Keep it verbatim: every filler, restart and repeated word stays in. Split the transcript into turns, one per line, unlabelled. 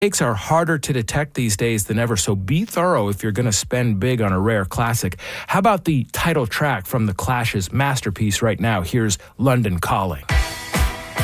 Mistakes are harder to detect these days than ever, so be thorough if you're going to spend big on a rare classic. How about the title track from The Clash's masterpiece right now? Here's London Calling.